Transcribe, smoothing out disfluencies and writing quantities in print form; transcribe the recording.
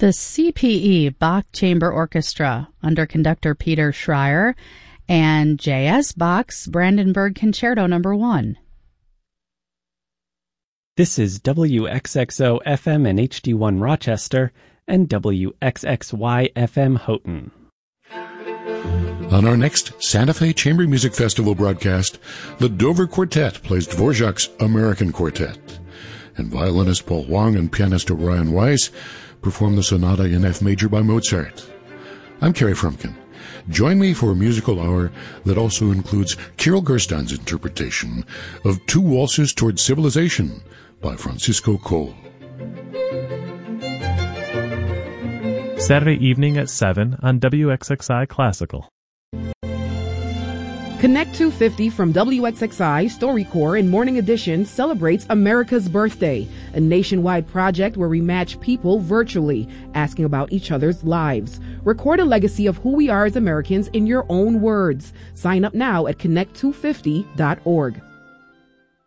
The CPE Bach Chamber Orchestra under conductor Peter Schreier and J.S. Bach's Brandenburg Concerto No. 1. This is WXXO FM and HD1 Rochester and WXXY FM Houghton. On our next Santa Fe Chamber Music Festival broadcast, the Dover Quartet plays Dvorak's American Quartet, and violinist Paul Wong and pianist Orion Weiss perform the Sonata in F Major by Mozart. I'm Kerry Frumkin. Join me for a musical hour that also includes Carol Gerstein's interpretation of Two Waltzes Toward Civilization by Francisco Cole. Saturday evening at 7 on WXXI Classical. Connect 250 from WXXI, StoryCorps, and Morning Edition celebrates America's Birthday, a nationwide project where we match people virtually, asking about each other's lives. Record a legacy of who we are as Americans in your own words. Sign up now at connect250.org.